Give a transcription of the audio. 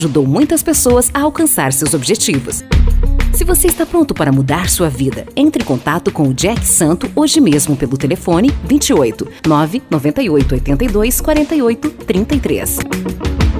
ajudou muitas pessoas a alcançar seus objetivos. Se você está pronto para mudar sua vida, entre em contato com o Jack Santo hoje mesmo pelo telefone 28 998 82 48 33.